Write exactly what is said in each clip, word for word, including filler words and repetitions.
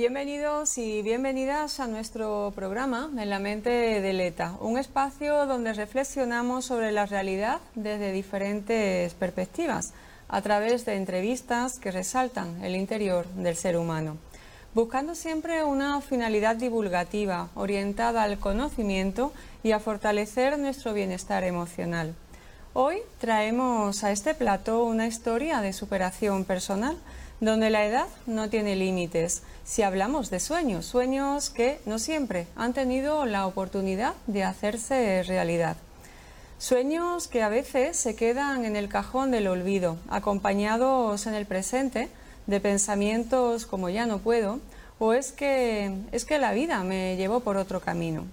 Bienvenidos y bienvenidas a nuestro programa En la mente de Leta, un espacio donde reflexionamos sobre la realidad desde diferentes perspectivas, a través de entrevistas que resaltan el interior del ser humano, buscando siempre una finalidad divulgativa orientada al conocimiento y a fortalecer nuestro bienestar emocional. Hoy traemos a este plato una historia de superación personal, donde la edad no tiene límites. Si hablamos de sueños, sueños que no siempre han tenido la oportunidad de hacerse realidad. Sueños que a veces se quedan en el cajón del olvido, acompañados en el presente de pensamientos como ya no puedo, o es que, es que la vida me llevó por otro camino.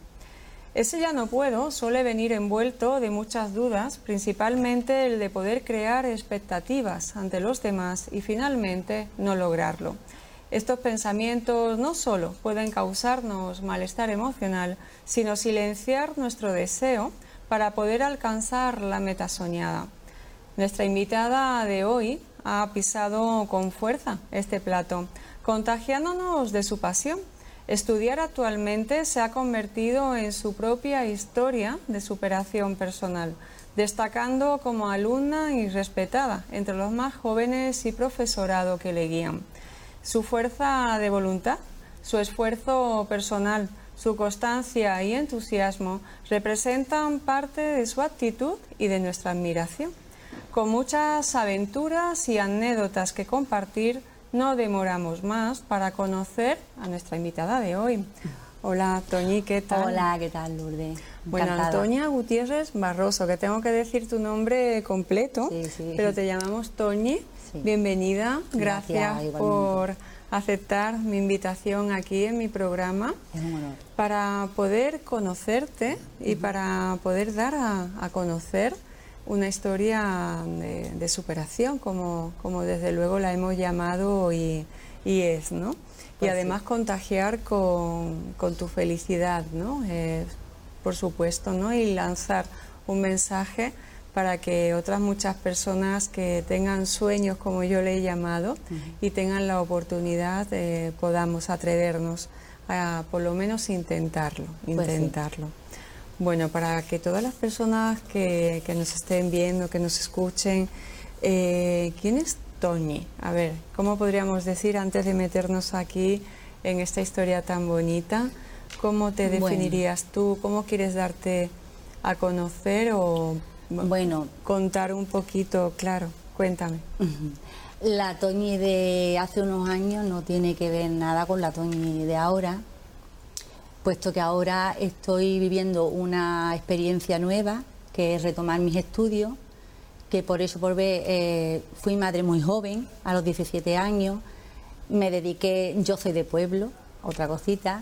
Ese ya no puedo suele venir envuelto de muchas dudas, principalmente el de poder crear expectativas ante los demás y finalmente no lograrlo. Estos pensamientos no solo pueden causarnos malestar emocional, sino silenciar nuestro deseo para poder alcanzar la meta soñada. Nuestra invitada de hoy ha pisado con fuerza este plato, contagiándonos de su pasión. Estudiar actualmente se ha convertido en su propia historia de superación personal, destacando como alumna y respetada entre los más jóvenes y profesorado que le guían. Su fuerza de voluntad, su esfuerzo personal, su constancia y entusiasmo representan parte de su actitud y de nuestra admiración. Con muchas aventuras y anécdotas que compartir, no demoramos más para conocer a nuestra invitada de hoy. Hola, Toñi, ¿qué tal? Hola, ¿qué tal, Lourdes? Bueno, Antonia Gutiérrez Barroso, que tengo que decir tu nombre completo, sí, sí. pero te llamamos Toñi. Sí. Bienvenida, gracias, gracias por aceptar mi invitación aquí en mi programa. Es un honor. Para poder conocerte y uh-huh. para poder dar a, a conocer una historia de, de superación, como, como desde luego la hemos llamado y, y es, ¿no? Pues y además sí. contagiar con, con tu felicidad, ¿no? Eh, por supuesto, ¿no? Y lanzar un mensaje para que otras muchas personas que tengan sueños, como yo le he llamado, uh-huh. y tengan la oportunidad, eh, podamos atrevernos a por lo menos intentarlo, intentarlo. Pues sí. Bueno, para que todas las personas que, que nos estén viendo, que nos escuchen, eh, ¿quién es Toñi? A ver, ¿cómo podríamos decir antes de meternos aquí en esta historia tan bonita? ¿Cómo te definirías bueno. tú? ¿Cómo quieres darte a conocer o bueno. contar un poquito? Claro, cuéntame. La Toñi de hace unos años no tiene que ver nada con la Toñi de ahora, puesto que ahora estoy viviendo una experiencia nueva, que es retomar mis estudios, que por eso por ver, eh, fui madre muy joven, a los diecisiete años, me dediqué, yo soy de pueblo, otra cosita,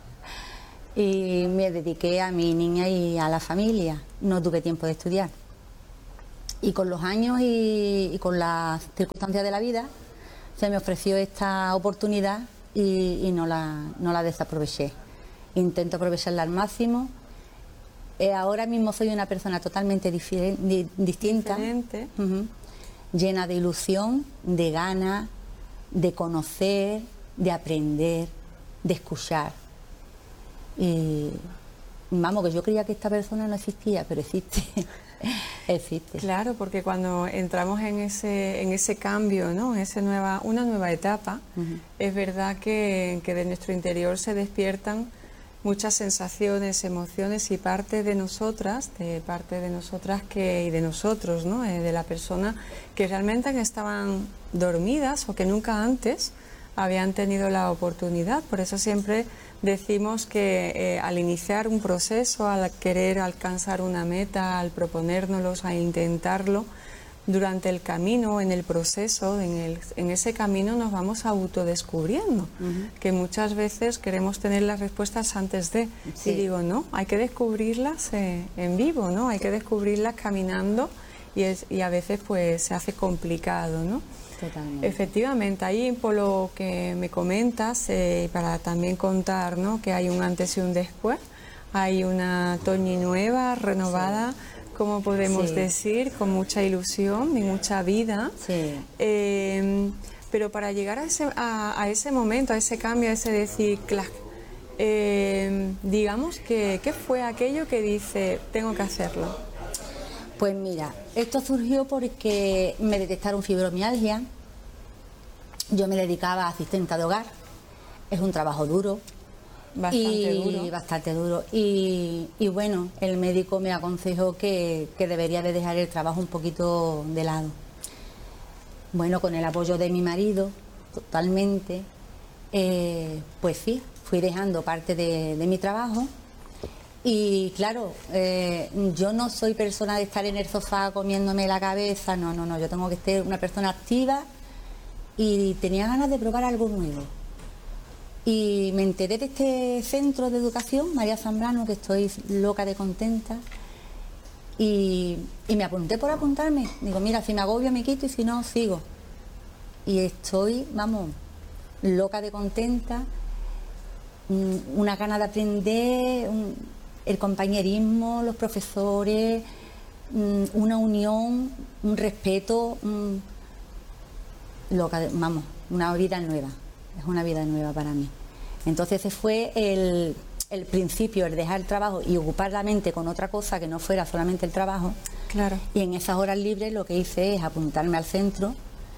y me dediqué a mi niña y a la familia, no tuve tiempo de estudiar. Y con los años y, y con las circunstancias de la vida, se me ofreció esta oportunidad y, y no la, no la desaproveché. Intento aprovecharla al máximo. Eh, ahora mismo soy una persona totalmente di distinta, uh-huh. llena de ilusión, de ganas, de conocer, de aprender, de escuchar. Y vamos, que yo creía que esta persona no existía, pero existe. existe. Claro, porque cuando entramos en ese, en ese cambio, ¿no? En ese nueva, una nueva etapa, uh-huh. es verdad que, que de nuestro interior se despiertan muchas sensaciones, emociones y parte de nosotras, de parte de nosotras que, y de nosotros, ¿no? Eh, de la persona que realmente estaban dormidas o que nunca antes habían tenido la oportunidad. Por eso siempre decimos que eh, al iniciar un proceso, al querer alcanzar una meta, al proponérnoslo, a intentarlo, durante el camino, en el proceso, en, el, en ese camino nos vamos autodescubriendo, uh-huh. que muchas veces queremos tener las respuestas antes de, sí. y digo, no, hay que descubrirlas eh, en vivo, ¿no? Hay que descubrirlas caminando y, es, y a veces pues se hace complicado, ¿no? Totalmente. Efectivamente, ahí por lo que me comentas, eh, para también contar, ¿no? Que hay un antes y un después, hay una Toñi nueva, renovada, sí. como podemos sí. decir, con mucha ilusión y mucha vida. Sí. Eh, Pero para llegar a ese, a, a ese momento, a ese cambio, a ese decir, clac, eh, digamos que, ¿qué fue aquello que dice, tengo que hacerlo? Pues mira, esto surgió porque me detectaron fibromialgia. Yo me dedicaba a asistenta de hogar. Es un trabajo duro. Bastante y, duro. Bastante duro. Y, y bueno, el médico me aconsejó que, que debería de dejar el trabajo un poquito de lado. Bueno, con el apoyo de mi marido, totalmente, eh, pues sí, fui dejando parte de, de mi trabajo. Y claro, eh, yo no soy persona de estar en el sofá comiéndome la cabeza, no, no, no, yo tengo que ser una persona activa y tenía ganas de probar algo nuevo. Y me enteré de este centro de educación, María Zambrano, que estoy loca de contenta, y, y me apunté por apuntarme. Digo, mira, si me agobio me quito y si no, sigo. Y estoy, vamos, loca de contenta, una gana de aprender, un, el compañerismo, los profesores, una unión, un respeto, un, loca de, vamos, una vida nueva. Es una vida nueva para mí. Entonces ese fue el, el principio, el dejar el trabajo y ocupar la mente con otra cosa que no fuera solamente el trabajo. Claro. Y en esas horas libres lo que hice es apuntarme al centro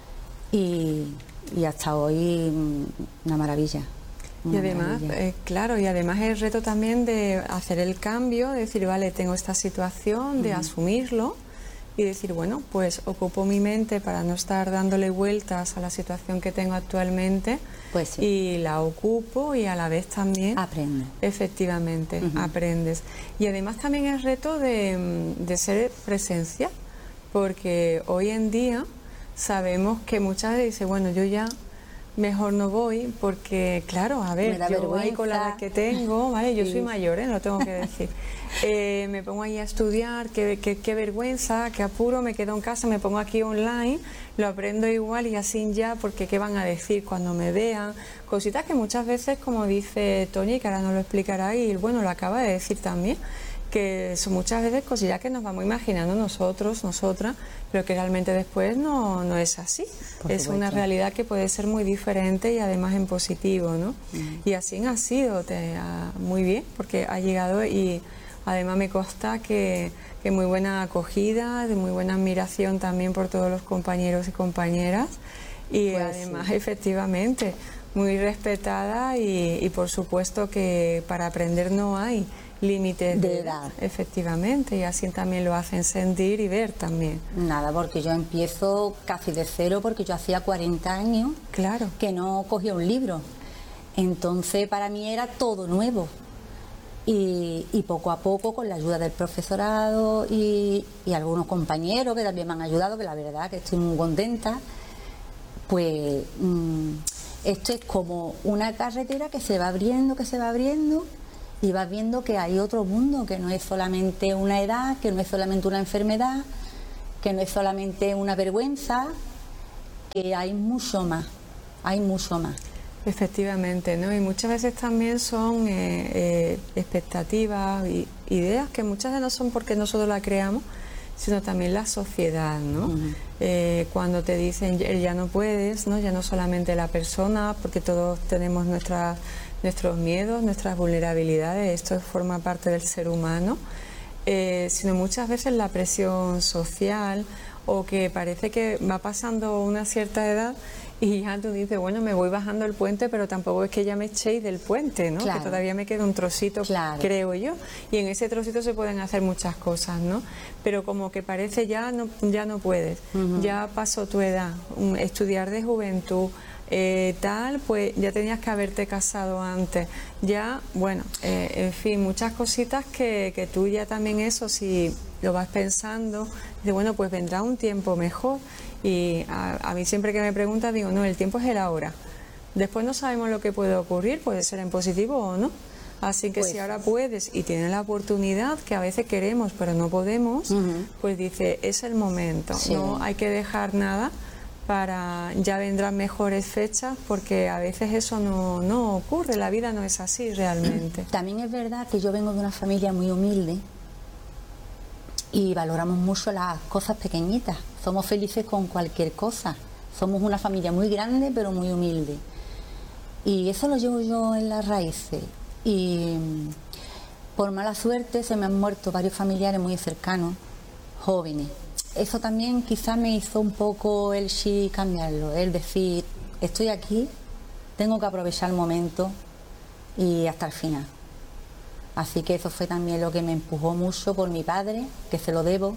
y, y hasta hoy una maravilla. Una y además, eh, claro, y además el reto también de hacer el cambio, de decir, vale, tengo esta situación, de uh-huh. asumirlo. Y decir, bueno, pues ocupo mi mente para no estar dándole vueltas a la situación que tengo actualmente, pues sí. Y la ocupo y a la vez también aprende. Efectivamente, uh-huh. aprendes. Y además también el reto de, de ser presencia, porque hoy en día sabemos que muchas veces dice, bueno, yo ya mejor no voy porque, claro, a ver, yo voy con la edad que tengo, ¿vale? Yo sí. soy mayor, ¿eh? Lo tengo que decir. Eh, me pongo ahí a estudiar, qué, qué, qué vergüenza, qué apuro, me quedo en casa, me pongo aquí online, lo aprendo igual y así ya, porque qué van a decir cuando me vean. Cositas que muchas veces, como dice Tony, que ahora nos lo explicará y bueno, lo acaba de decir también, que son muchas veces cosillas que nos vamos imaginando nosotros, nosotras, pero que realmente después no, no es así. Por es supuesto. Una realidad que puede ser muy diferente y además en positivo, ¿no? Uh-huh. Y así ha sido te, uh, muy bien, porque ha llegado y además me consta que, que muy buena acogida, de muy buena admiración también por todos los compañeros y compañeras y pues además sí. efectivamente muy respetada y, y por supuesto que para aprender no hay límites de, de edad, efectivamente, y así también lo hacen sentir y ver también. Nada, porque yo empiezo casi de cero, porque yo hacía cuarenta años claro. que no cogía un libro, entonces para mí era todo nuevo. Y, y poco a poco, con la ayuda del profesorado y, y algunos compañeros que también me han ayudado, que la verdad que estoy muy contenta, pues mmm, esto es como una carretera que se va abriendo, que se va abriendo y vas viendo que hay otro mundo, que no es solamente una edad, que no es solamente una enfermedad, que no es solamente una vergüenza, que hay mucho más, hay mucho más. Efectivamente, ¿no? Y muchas veces también son eh, eh, expectativas y ideas que muchas veces no son porque nosotros las creamos, sino también la sociedad, ¿no? Uh-huh. Eh, cuando te dicen ya no puedes, ¿no? Ya no solamente la persona, porque todos tenemos nuestras, nuestros miedos, nuestras vulnerabilidades, esto forma parte del ser humano, eh, sino muchas veces la presión social o que parece que va pasando una cierta edad y ya tú dices, bueno, me voy bajando el puente, pero tampoco es que ya me echéis del puente, ¿no? Claro. Que todavía me queda un trocito, claro. creo yo. Y en ese trocito se pueden hacer muchas cosas, ¿no? Pero como que parece ya no, ya no puedes, uh-huh. ya pasó tu edad, un, estudiar de juventud, eh, tal, pues ya tenías que haberte casado antes. Ya, bueno, eh, en fin, muchas cositas que, que tú ya también eso, si lo vas pensando, dices, bueno, pues vendrá un tiempo mejor. Y a, a mí siempre que me preguntan digo, no, el tiempo es el ahora. Después no sabemos lo que puede ocurrir, puede ser en positivo o no. Así que pues, si ahora puedes y tienes la oportunidad, que a veces queremos pero no podemos, uh-huh. pues dice, es el momento. Sí. No hay que dejar nada para, ya vendrán mejores fechas, porque a veces eso no, no ocurre, la vida no es así realmente. También es verdad que yo vengo de una familia muy humilde y valoramos mucho las cosas pequeñitas. Somos felices con cualquier cosa, Somos una familia muy grande, pero muy humilde. Y eso lo llevo yo en las raíces. Y por mala suerte se me han muerto varios familiares muy cercanos, jóvenes. Eso también quizás me hizo un poco el sí cambiarlo, el decir, estoy aquí, tengo que aprovechar el momento y hasta el final. Así que eso fue también lo que me empujó mucho por mi padre, que se lo debo,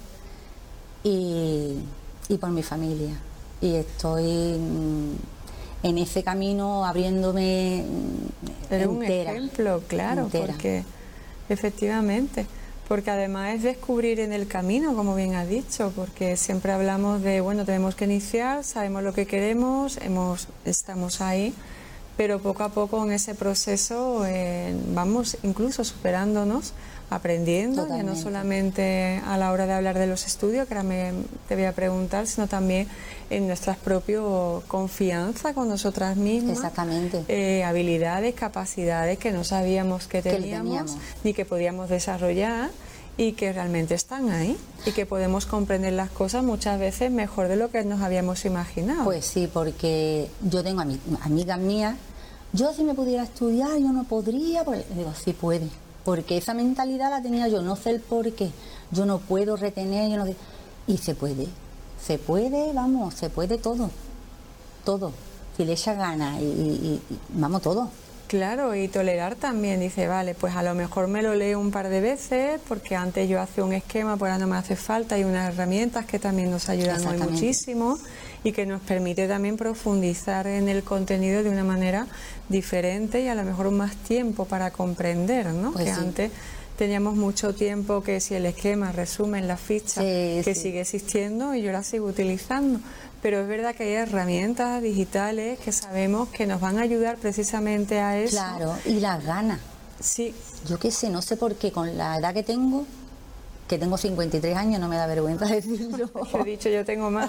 y, y por mi familia. Y estoy mm, en ese camino abriéndome Eres entera. un ejemplo, claro, entera. porque efectivamente, porque además es descubrir en el camino, como bien has dicho, porque siempre hablamos de, bueno, tenemos que iniciar, sabemos lo que queremos, hemos, estamos ahí, pero poco a poco en ese proceso eh, vamos incluso superándonos, aprendiendo, Totalmente. ya no solamente a la hora de hablar de los estudios, que ahora me, te voy a preguntar, sino también en nuestra propia confianza con nosotras mismas. Exactamente. Eh, habilidades, capacidades que no sabíamos que Que teníamos, teníamos. ni que podíamos desarrollar y que realmente están ahí y que podemos comprender las cosas muchas veces mejor de lo que nos habíamos imaginado. Pues sí, porque yo tengo ami- amigas mías, yo si me pudiera estudiar, yo no podría, pues digo, sí puede, porque esa mentalidad la tenía yo, no sé el por qué, yo no puedo retener, yo no... y se puede, se puede, vamos, se puede todo, todo, si le echa ganas y, y- y- vamos, todo. Claro, y tolerar también, dice, vale, pues a lo mejor me lo leo un par de veces, porque antes yo hacía un esquema, pues ahora no me hace falta, hay unas herramientas que también nos ayudan hoy Exactamente. muchísimo y que nos permite también profundizar en el contenido de una manera diferente y a lo mejor más tiempo para comprender, ¿no? Pues que sí. antes teníamos mucho tiempo que si el esquema, resumen, la ficha, Sí, que sí. sigue existiendo y yo la sigo utilizando. Pero es verdad que hay herramientas digitales que sabemos que nos van a ayudar precisamente a eso. Claro, y las ganas. Sí, Yo qué sé, no sé por qué, con la edad que tengo, que tengo cincuenta y tres años, no me da vergüenza decirlo, he dicho yo tengo más.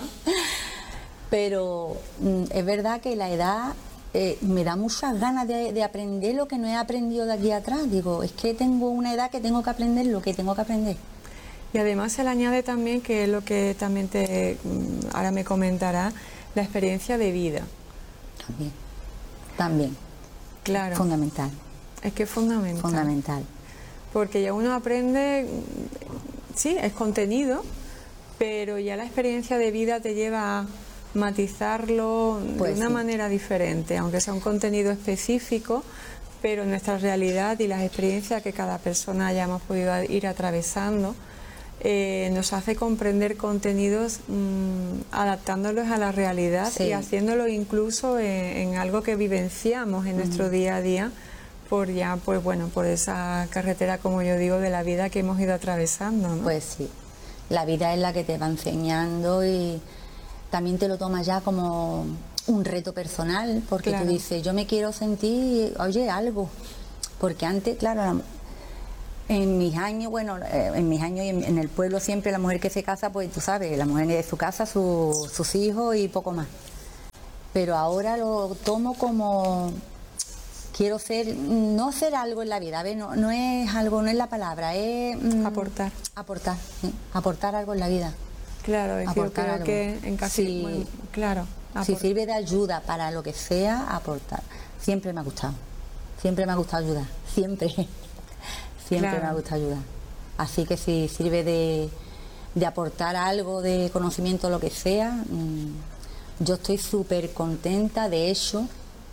pero mm, es verdad que la edad eh, me da muchas ganas de, de aprender lo que no he aprendido de aquí atrás. Digo, es que tengo una edad que tengo que aprender lo que tengo que aprender. Y además se le añade también, que es lo que también te mm, ahora me comentará, la experiencia de vida. También, también, Claro, fundamental, es que es fundamental. fundamental. Porque ya uno aprende, mm, sí, es contenido, pero ya la experiencia de vida te lleva a matizarlo Pues de una sí. manera diferente, aunque sea un contenido específico, pero nuestra realidad y las experiencias que cada persona hayamos podido ir atravesando eh, nos hace comprender contenidos mmm, adaptándolos a la realidad Sí. y haciéndolo incluso en, en algo que vivenciamos en nuestro día a día por ya, pues bueno, por esa carretera, como yo digo, de la vida que hemos ido atravesando, ¿no? Pues sí, la vida es la que te va enseñando y también te lo tomas ya como un reto personal, porque Claro. tú dices, yo me quiero sentir, oye, algo, porque antes, claro, la- en mis años, bueno, eh, en mis años y en, en el pueblo siempre la mujer que se casa, pues tú sabes, la mujer de su casa, su- sus hijos y poco más. Pero ahora lo tomo como quiero ser, no ser algo en la vida, a ver, no, no es algo, no es la palabra, es mm, Aportar. aportar, ¿sí? Aportar algo en la vida. Claro, es que yo Aportar creo algo. que en casi, Sí. bueno, claro, Si apor- sirve de ayuda para lo que sea, aportar. Siempre me ha gustado, siempre me ha gustado ayudar, siempre, siempre Claro. me ha gustado ayudar. Así que si sirve de, de aportar algo de conocimiento, lo que sea, mm, yo estoy súper contenta. De hecho,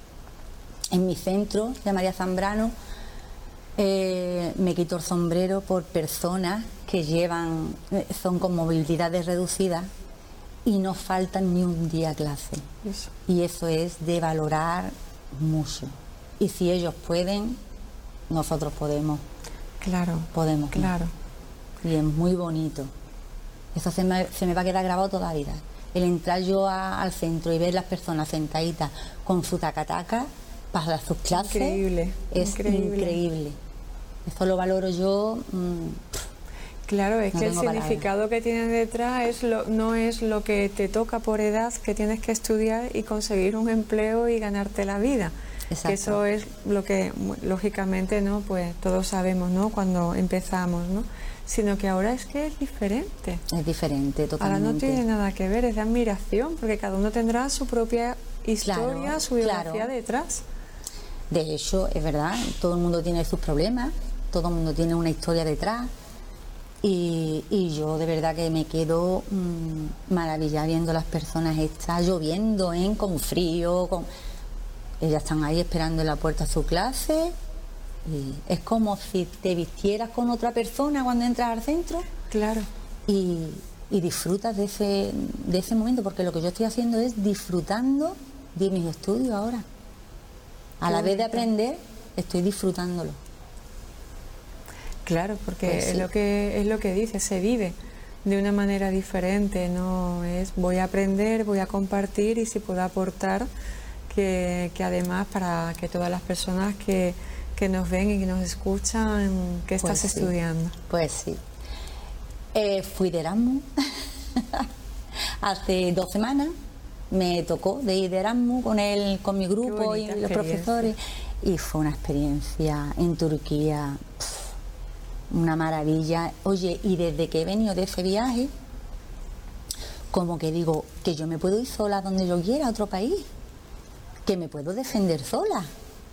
en mi centro de María Zambrano eh, me quito el sombrero por personas que llevan, eh, son con movilidades reducidas y no faltan ni un día a clase. eso. Y eso es de valorar mucho. Y si ellos pueden, nosotros podemos, Claro, podemos. ¿no? claro. Y es muy bonito. Eso se me, se me va a quedar grabado toda la vida. El entrar yo a- al centro y ver las personas sentaditas con su tacataca para sus clases Increíble, es increíble. increíble. Eso lo valoro yo. mm, Claro, es No que el tengo palabras. significado que tiene detrás es lo, no es lo que te toca por edad, que tienes que estudiar y conseguir un empleo y ganarte la vida, Exacto. Que eso es lo que, lógicamente, ¿no? Pues todos sabemos, ¿no? Cuando empezamos, ¿no? Sino que ahora es que es diferente. Es diferente, totalmente. Ahora no tiene nada que ver, es de admiración, porque cada uno tendrá su propia historia, Claro, su biografía claro. detrás. De hecho, es verdad, todo el mundo tiene sus problemas, todo el mundo tiene una historia detrás. Y, y yo de verdad que me quedo mmm, maravillada viendo las personas estas lloviendo, ¿eh? Con frío, con... ellas están ahí esperando en la puerta a su clase y es como si te vistieras con otra persona cuando entras al centro. Claro. Y, y disfrutas de ese, de ese momento, porque lo que yo estoy haciendo es disfrutando de mis estudios ahora. A la vez de aprender, estoy disfrutándolo. Claro, porque Pues sí. es lo que es lo que dice, se vive de una manera diferente, no es voy a aprender, voy a compartir y si puedo aportar, que, que además para que todas las personas que, que nos ven y que nos escuchan, que estás Pues sí. estudiando. Pues sí. Eh, fui de Erasmus hace dos semanas, me tocó de ir de Erasmus con el, con mi grupo y los profesores, y fue una experiencia en Turquía. Pff, una maravilla. Oye, y desde que he venido de ese viaje, como que digo que yo me puedo ir sola donde yo quiera a otro país, que me puedo defender sola.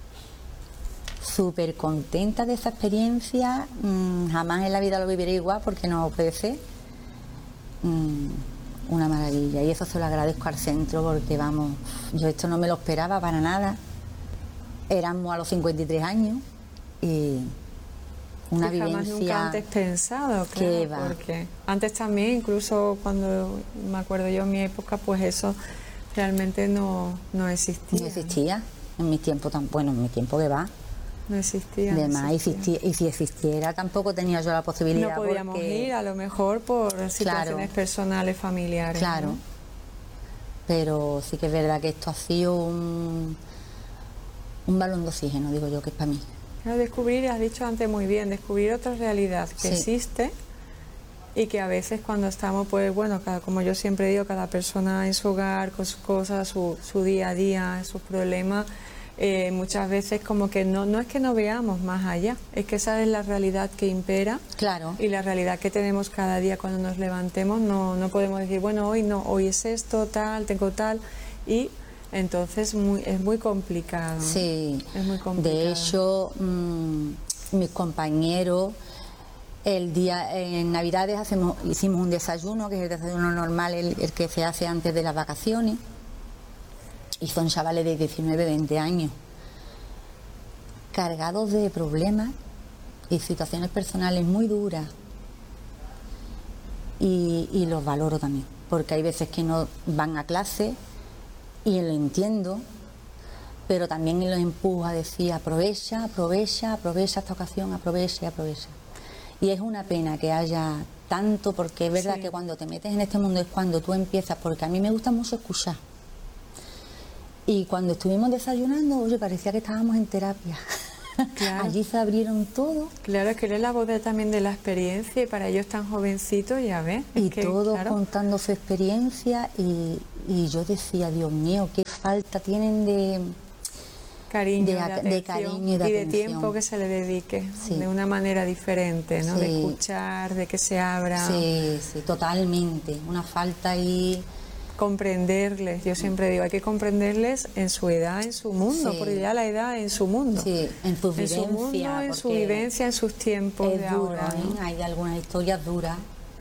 Súper contenta de esa experiencia, mmm, jamás en la vida lo viviré igual porque no puede ser. Mm, una maravilla, y eso se lo agradezco al centro porque vamos, yo esto no me lo esperaba para nada. Éramos a los cincuenta y tres años y una que jamás vivencia nunca antes pensado, claro, que va. porque antes también, incluso cuando me acuerdo yo en mi época, pues eso realmente no, no existía. No existía, en mi tiempo tan bueno, en mi tiempo que va. No existía. Además, no existía. y si existiera tampoco tenía yo la posibilidad. No podíamos porque... ir, a lo mejor por situaciones claro, personales, familiares. Claro. ¿no? Pero sí que es verdad que esto ha sido un, un balón de oxígeno, digo yo, que es para mí. Claro, descubrir, has dicho antes muy bien, descubrir otra realidad que Sí. existe y que a veces cuando estamos, pues bueno, cada, como yo siempre digo, cada persona en su hogar, con sus cosas, su, su día a día, sus problemas, eh, muchas veces como que no, no es que no veamos más allá, es que esa es la realidad que impera. Claro. Y la realidad que tenemos cada día cuando nos levantemos, no, no podemos decir, bueno, hoy no, hoy es esto, tal, tengo tal, y entonces muy, es muy complicado. Sí, es muy complicado. De hecho, mmm, mis compañeros, el día en Navidades hacemos, hicimos un desayuno, que es el desayuno normal, el, el que se hace antes de las vacaciones, y son chavales de diecinueve, veinte años, cargados de problemas y situaciones personales muy duras, y, y los valoro también, porque hay veces que no van a clase y lo entiendo, pero también los empujo a decir aprovecha, aprovecha, aprovecha esta ocasión, aprovecha y aprovecha. Y es una pena que haya tanto, porque es verdad sí. que cuando te metes en este mundo es cuando tú empiezas, porque a mí me gusta mucho escuchar. Y cuando estuvimos desayunando, oye, parecía que estábamos en terapia. Claro. Allí se abrieron todo. Claro, es que eres la voz de, también de la experiencia y para ellos tan jovencitos, ya ves. Y que, todos claro. contando su experiencia y, y yo decía, Dios mío, qué falta tienen de cariño, de, de, atención, de cariño y de, y de atención. tiempo que se le dedique Sí. de una manera diferente, ¿no? Sí. De escuchar, de que se abra. Sí, sí, totalmente. Una falta ahí. Comprenderles, yo siempre digo, hay que comprenderles en su edad, en su mundo, sí. porque ya la edad en su mundo. Sí, en su vivencia. En su mundo, en su vivencia, en sus tiempos es de duro, ahora. ¿eh? ¿no? Hay algunas historias duras,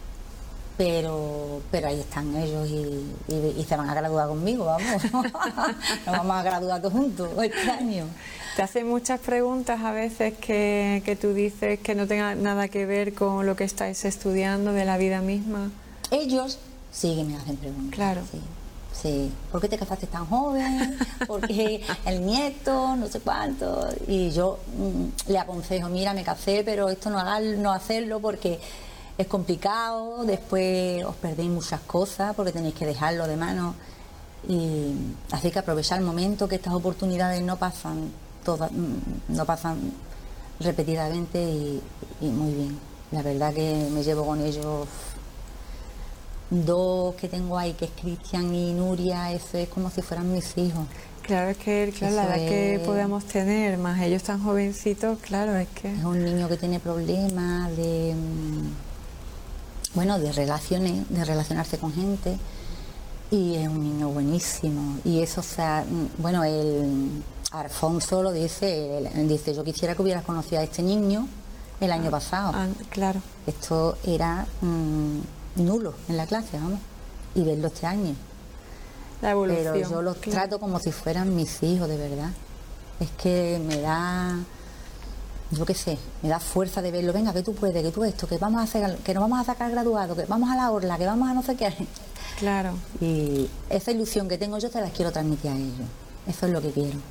pero pero ahí están ellos y, y, y se van a graduar conmigo, vamos. Nos vamos a graduar todos juntos este año. Te hacen muchas preguntas a veces que, que tú dices que no tengan nada que ver con lo que estáis estudiando de la vida misma. Ellos sí que me hacen preguntas. Claro. Sí, sí. ¿Por qué te casaste tan joven? ¿Por qué el nieto? No sé cuánto. Y yo mmm, le aconsejo, mira, me casé, pero esto no, haga, no hacerlo porque es complicado. Después os perdéis muchas cosas porque tenéis que dejarlo de mano. Y así que aprovechar el momento, que estas oportunidades no pasan todas, no pasan repetidamente y, y muy bien. La verdad que me llevo con ellos. Dos que tengo ahí, que es Cristian y Nuria, eso es como si fueran mis hijos. Claro, es que claro, la edad es... que podamos tener, más ellos tan jovencitos, claro, es que... Es un niño que tiene problemas de... Bueno, de relaciones, de relacionarse con gente, y es un niño buenísimo. Y eso, o sea, bueno, el Alfonso lo dice, él dice, yo quisiera que hubieras conocido a este niño el año ah, pasado. Ah, claro. Esto era mmm, nulo en la clase, vamos, y verlo este año. La evolución. Pero yo los claro. trato como si fueran mis hijos, de verdad. Es que me da, yo qué sé, me da fuerza de verlo. Venga, que tú puedes, que tú esto, que vamos a hacer, que nos vamos a sacar graduado, que vamos a la orla, que vamos a no sé qué. Claro. Y esa ilusión que tengo yo te las quiero transmitir a ellos. Eso es lo que quiero.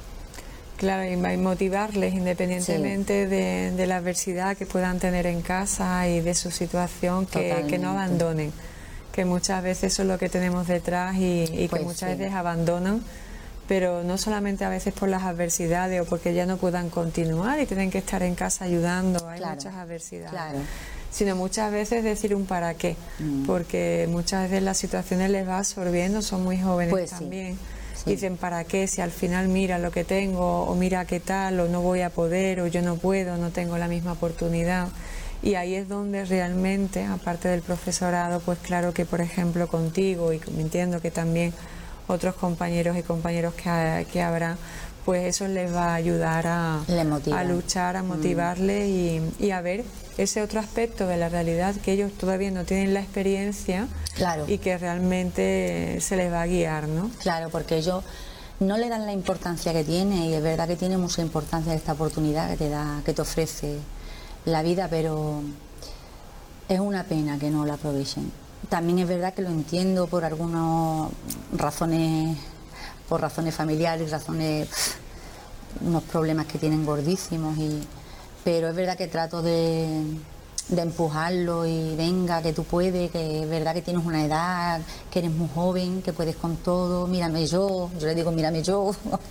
Claro, y motivarles independientemente sí. de, de la adversidad que puedan tener en casa y de su situación, que, que no abandonen. Que muchas veces eso es lo que tenemos detrás y, y pues que muchas sí. veces abandonan, pero no solamente a veces por las adversidades o porque ya no puedan continuar y tienen que estar en casa ayudando, hay claro, muchas adversidades, claro. sino muchas veces decir un para qué, mm. porque muchas veces las situaciones les va absorbiendo, son muy jóvenes pues también. Sí. Sí. Dicen para qué, si al final mira lo que tengo, o mira qué tal, o no voy a poder, o yo no puedo, no tengo la misma oportunidad. Y ahí es donde realmente, aparte del profesorado, pues claro que por ejemplo contigo, y entiendo que también otros compañeros y compañeros que, que habrá, pues eso les va a ayudar a, a luchar, a motivarle mm. y, y a ver ese otro aspecto de la realidad que ellos todavía no tienen la experiencia claro. y que realmente se les va a guiar, ¿no? Claro, porque ellos no le dan la importancia que tiene, y es verdad que tiene mucha importancia esta oportunidad que te da, que te ofrece la vida, pero es una pena que no la aprovechen. También es verdad que lo entiendo por algunas razones, por razones familiares, razones, unos problemas que tienen gordísimos, y, pero es verdad que trato de, de empujarlo y venga, que tú puedes, que es verdad que tienes una edad, que eres muy joven, que puedes con todo, mírame yo, yo le digo mírame yo.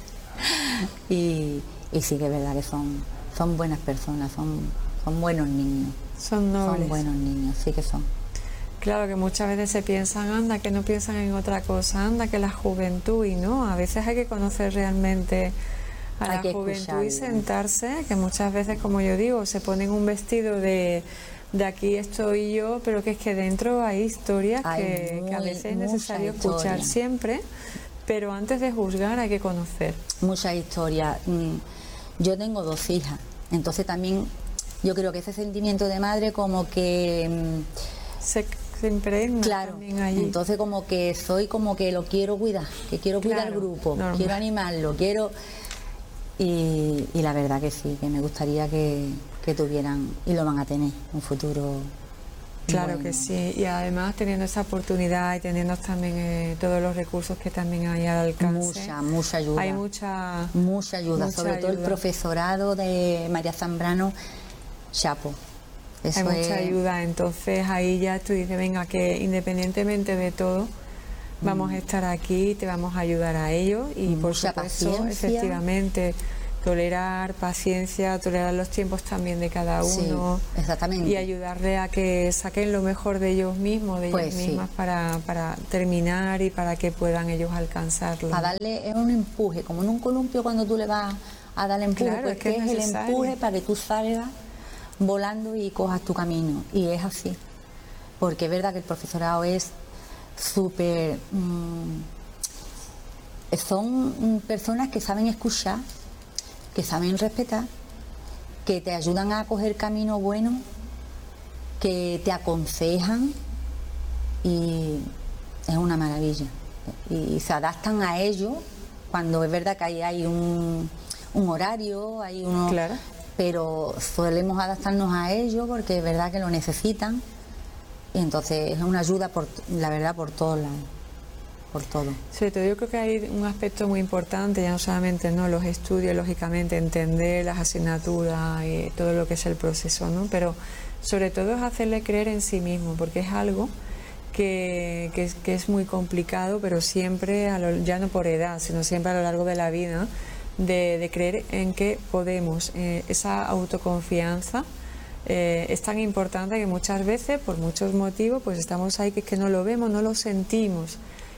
y, y sí que es verdad que son, son buenas personas, son... Son buenos niños. Son nobles. Son buenos niños, sí que son. Claro que muchas veces se piensan, anda, que no piensan en otra cosa, anda, que la juventud, y no, a veces hay que conocer realmente a hay la juventud escucharlo. Y sentarse, que muchas veces, como yo digo, se ponen un vestido de, de aquí estoy yo, pero que es que dentro hay historias hay que, muy, que a veces es necesario historia. escuchar siempre, pero antes de juzgar hay que conocer. Mucha historia. Yo tengo dos hijas, entonces también... Yo creo que ese sentimiento de madre como que... Se, se impregna claro, también allí. Entonces como que soy como que lo quiero cuidar, que quiero cuidar al claro, grupo, normal. quiero animarlo, quiero... Y, y la verdad que sí, que me gustaría que, que tuvieran, y lo van a tener, un futuro... Claro bueno. que sí, y además teniendo esa oportunidad y teniendo también eh, todos los recursos que también hay al alcance. Mucha, mucha ayuda. Hay mucha... Mucha ayuda, mucha sobre ayuda. todo el profesorado de María Zambrano. Chapo. Eso hay mucha es... ayuda, entonces ahí ya tú dices, venga, que independientemente de todo, vamos mm. a estar aquí, te vamos a ayudar a ello y mucha por supuesto, paciencia. efectivamente, tolerar, paciencia, tolerar los tiempos también de cada uno. Sí, exactamente. Y ayudarle a que saquen lo mejor de ellos mismos, de pues ellas mismas, sí. para, para terminar y para que puedan ellos alcanzarlo. A darle un empuje, como en un columpio cuando tú le vas a dar empuje, claro, pues es, que que es, es el empuje para que tú salgas volando y cojas tu camino, y es así, porque es verdad que el profesorado es súper mmm, son personas que saben escuchar, que saben respetar, que te ayudan a coger camino bueno, que te aconsejan, y es una maravilla, y se adaptan a ello cuando es verdad que ahí hay un, un horario, hay uno, claro. pero solemos adaptarnos a ello porque es verdad que lo necesitan, y entonces es una ayuda, por la verdad, por todos lados, por todo. Sobre todo yo creo que hay un aspecto muy importante, ya no solamente no los estudios, lógicamente entender las asignaturas y todo lo que es el proceso, ¿no? Pero sobre todo es hacerle creer en sí mismo, porque es algo que, que, es, que es muy complicado, pero siempre, a lo, ya no por edad, sino siempre a lo largo de la vida, De, de creer en que podemos, eh, esa autoconfianza eh, es tan importante que muchas veces, por muchos motivos, pues estamos ahí que es que no lo vemos, no lo sentimos,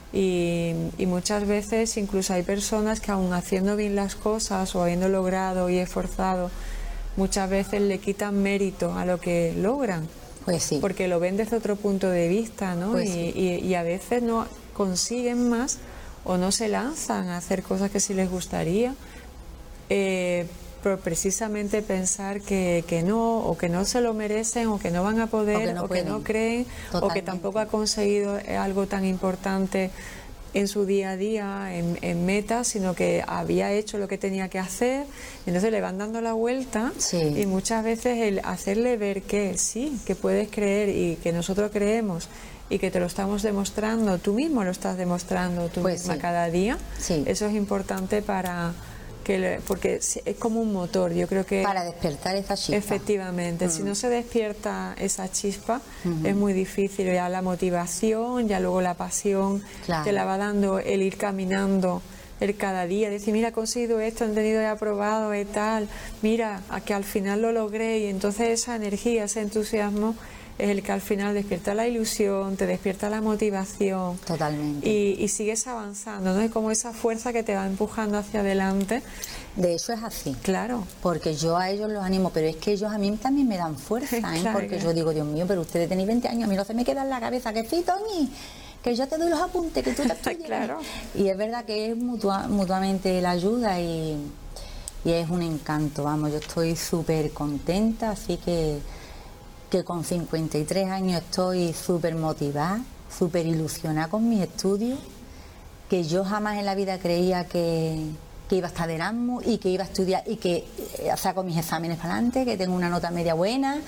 Y, y muchas veces incluso hay personas que aun haciendo bien las cosas o habiendo logrado y esforzado, muchas veces le quitan mérito a lo que logran. Pues sí. Porque lo ven desde otro punto de vista, ¿no? Pues y, sí. y, y a veces no consiguen más o no se lanzan a hacer cosas que sí les gustaría, eh, por precisamente pensar que, que no, o que no se lo merecen, o que no van a poder, o que no, o que no creen, Totalmente. o que tampoco ha conseguido algo tan importante en su día a día, en, en metas, sino que había hecho lo que tenía que hacer. Entonces le van dando la vuelta, sí. Y muchas veces el hacerle ver que sí, que puedes creer y que nosotros creemos y que te lo estamos demostrando, tú mismo lo estás demostrando tú pues misma sí. cada día, sí. Eso es importante para que le, porque es como un motor, yo creo que para despertar esa chispa. Efectivamente, mm. si no se despierta esa chispa, uh-huh. es muy difícil. Ya la motivación, ya luego la pasión, claro. te la va dando el ir caminando, el cada día, decir, mira, he conseguido esto, he tenido, he aprobado y tal, mira, a que al final lo logré, y entonces esa energía, ese entusiasmo es el que al final despierta la ilusión, te despierta la motivación. Totalmente. Y, y sigues avanzando, ¿no? Es como esa fuerza que te va empujando hacia adelante. De eso es así. Claro. Porque yo a ellos los animo, pero es que ellos a mí también me dan fuerza, ¿eh? Claro. Porque yo digo, Dios mío, pero ustedes tenéis veinte años, a mí no se me queda en la cabeza, que sí, Toñi, que yo te doy los apuntes, que tú te estudias. Claro. Y es verdad que es mutua, mutuamente la ayuda y, y es un encanto, vamos, yo estoy súper contenta, así que... que con cincuenta y tres años estoy súper motivada, súper ilusionada con mis estudios, que yo jamás en la vida creía que, que iba a estar de Erasmus y que iba a estudiar y que saco mis exámenes para adelante, que tengo una nota media buena,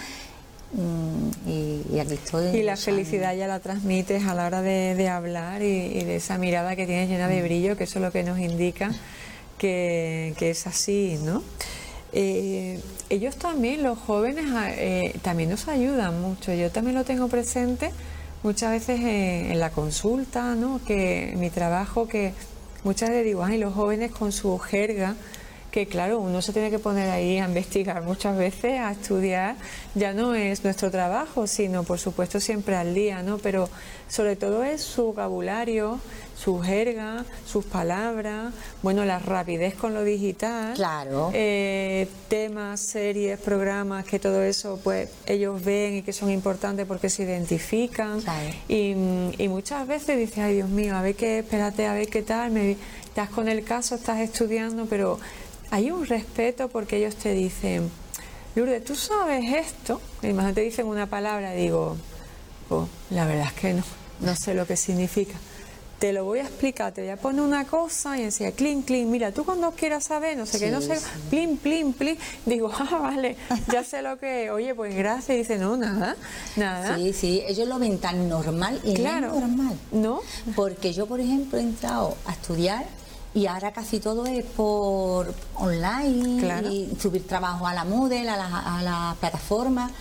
y, y aquí estoy. Y la felicidad ya la transmites a la hora de, de hablar y, y de esa mirada que tienes llena de brillo, que eso es lo que nos indica que, que es así, ¿no? Eh, ellos también, los jóvenes, eh, también nos ayudan mucho. Yo también lo tengo presente muchas veces en, en la consulta, ¿no? Que en mi trabajo, que muchas veces digo, ay, los jóvenes con su jerga, que claro, uno se tiene que poner ahí a investigar muchas veces, a estudiar, ya no es nuestro trabajo, sino por supuesto siempre al día, ¿no? Pero sobre todo es su vocabulario, su jerga, sus palabras, bueno, la rapidez con lo digital, claro. eh, temas, series, programas, que todo eso pues ellos ven y que son importantes porque se identifican, claro. y, y muchas veces dices, ay Dios mío, a ver qué, espérate, a ver qué tal, me, estás con el caso, estás estudiando, pero hay un respeto porque ellos te dicen, Lourdes, ¿tú sabes esto? Y más te dicen una palabra, digo, pues la verdad es que no, no sé lo que significa. Te lo voy a explicar, te voy a poner una cosa y decía, clink, clink, mira, tú cuando quieras saber, no sé sí, qué, no sé, sí. plin, plin, plin, digo, ah, vale, ya sé lo que, oye, pues gracias, y dice, no, nada, nada. Sí, sí, ellos lo ven tan normal y claro, no es normal. ¿No? Porque yo, por ejemplo, he entrado a estudiar y ahora casi todo es por online, claro. Y subir trabajo a la Moodle, a la, a la plataforma.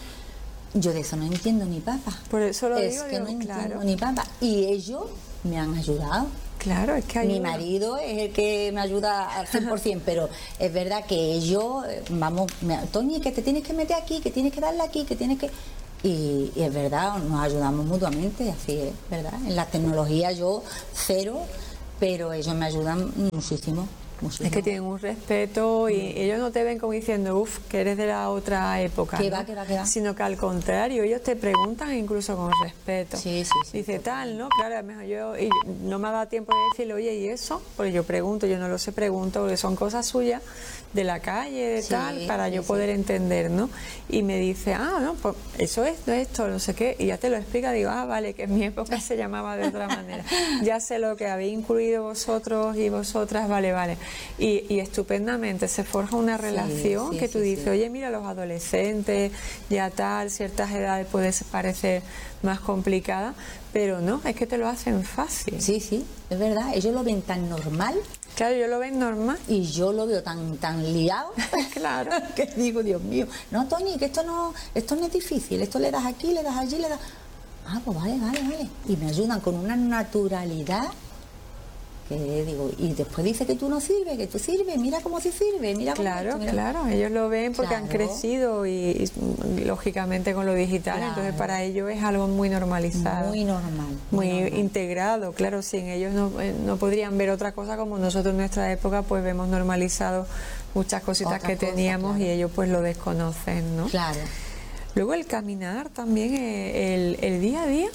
Yo de eso no entiendo ni papa. Por eso lo es digo, que digo, no entiendo claro. ni papa. Y ellos me han ayudado. Claro, es que ayuda. Mi marido es el que me ayuda al cien por ciento, pero es verdad que ellos, vamos, me, Toñi, que te tienes que meter aquí, que tienes que darle aquí, que tienes que... Y, y es verdad, nos ayudamos mutuamente, así es, ¿verdad? En la tecnología yo cero, pero ellos me ayudan muchísimo. Muchísimo. Es que tienen un respeto y mm. ellos no te ven como diciendo, uff, que eres de la otra época, que ¿no? va, que va, que va. Sino que al contrario, ellos te preguntan incluso con respeto. Sí, sí, sí. Dice tal, ¿no? Claro, a lo mejor yo y no me ha dado tiempo de decirle, oye, ¿y eso? Porque yo pregunto, yo no lo sé, pregunto, porque son cosas suyas de la calle, de sí, tal, para sí, yo sí. poder entender, ¿no? Y me dice, ah, no, pues eso es esto, no sé qué, y ya te lo explica, digo, ah, vale, que en mi época se llamaba de otra manera. Ya sé lo que habéis incluido vosotros y vosotras, vale, vale. Y, y estupendamente se forja una relación, sí, sí, que tú sí, dices, sí. oye, mira, los adolescentes, ya tal, ciertas edades puede parecer más complicada, pero no, es que te lo hacen fácil. Sí, sí, es verdad, ellos lo ven tan normal. Claro, yo lo ven normal. Y yo lo veo tan tan liado. Claro. Que digo, Dios mío, no, Toñi, que esto no, esto no es difícil, esto le das aquí, le das allí, le das... Ah, pues vale, vale, vale. Y me ayudan con una naturalidad que digo, y después dice que tú no sirves, que tú sirves, mira cómo sí sirve, mira cómo Claro, esto, mira. claro, ellos lo ven porque Claro. han crecido y, y, lógicamente con lo digital, Claro. entonces para ellos es algo muy normalizado. Muy normal. Muy normal. integrado, claro, sin ellos no, eh, no podrían ver otra cosa como nosotros en nuestra época pues vemos normalizado muchas cositas Otras que cosas, teníamos claro. y ellos pues lo desconocen, ¿no? Claro. Luego el caminar también, eh, el, el día a día,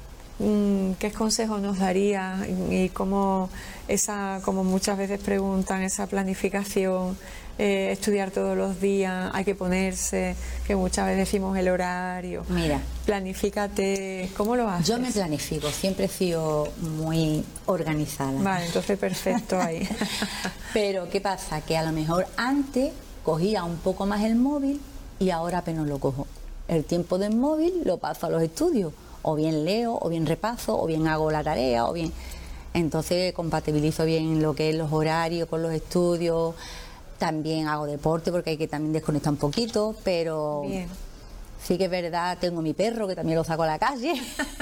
mm, ¿qué consejo nos daría? Y cómo esa, como muchas veces preguntan, esa planificación, eh, estudiar todos los días, hay que ponerse, que muchas veces decimos el horario. Mira. Planifícate, ¿cómo lo haces? Yo me planifico, siempre he sido muy organizada. Vale, entonces perfecto ahí. Pero ¿qué pasa? Que a lo mejor antes cogía un poco más el móvil y ahora apenas lo cojo. El tiempo del móvil lo paso a los estudios. O bien leo, o bien repaso, o bien hago la tarea, o bien... Entonces compatibilizo bien lo que es los horarios con los estudios. También hago deporte porque hay que también desconectar un poquito, pero... Bien. Sí que es verdad, tengo mi perro que también lo saco a la calle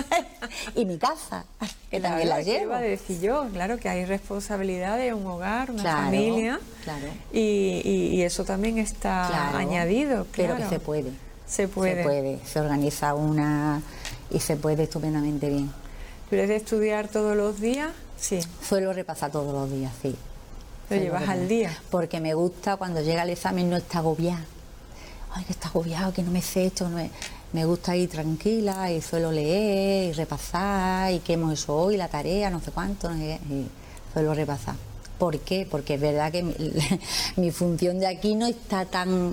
y mi casa, que Claro, también la ¿qué llevo. iba a decir yo? Claro que hay responsabilidad de un hogar, una Claro, familia, claro. y, y- y eso también está Claro, añadido, claro. pero que se puede. Se puede. Se puede, se organiza una y se puede estupendamente bien. ¿Tú eres de estudiar todos los días? Sí. Suelo repasar todos los días, sí. ¿Lo Suelo llevas repasar. al día? Porque me gusta cuando llega el examen no estar agobiada. Ay, que está agobiado, que no me sé esto, que no me... Me gusta ir tranquila y suelo leer y repasar y qué hemos hecho hoy, la tarea, no sé cuánto, no sé qué, y suelo repasar. ¿Por qué? Porque es verdad que mi, mi función de aquí no está tan...